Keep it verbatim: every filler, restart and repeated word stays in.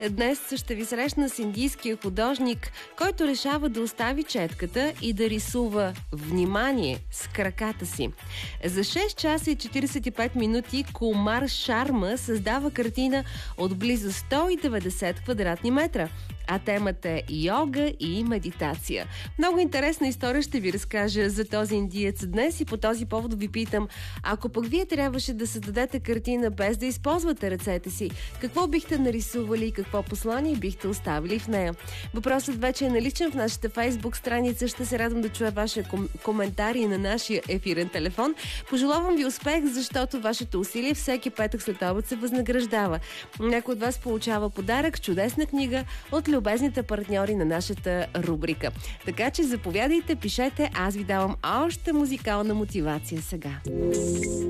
Днес ще ви срещна с индийския художник, който решава да остави четката и да рисува, внимание, с краката си. За шест часа и четиридесет и пет минути Кумар Шарма създава картина от близо сто и деветдесет квадратни метра. А темата е йога и медитация. Много интересна история ще ви разкажа за този индиец днес и по този повод ви питам, ако пък вие трябваше да създадете картина без да използвате ръцете си, какво бихте нарисували и какво послание бихте оставили в нея? Въпросът вече е наличен в нашата Фейсбук страница. Ще се радвам да чуя вашия ком- коментари на нашия ефирен телефон. Пожелавам ви успех, защото вашето усилие всеки петък след обед се възнаграждава. Някой от вас получава подарък, чудесна книга от любезните партньори на нашата рубрика. Така че заповядайте, пишете, аз ви давам още музикална мотивация сега.